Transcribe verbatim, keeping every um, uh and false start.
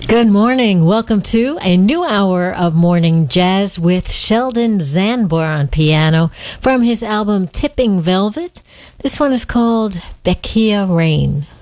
Good morning. Welcome to a new hour of Morning Jazz with Sheldon Zanbor on piano from his album Tipping Velvet. This one is called Bekia Rain.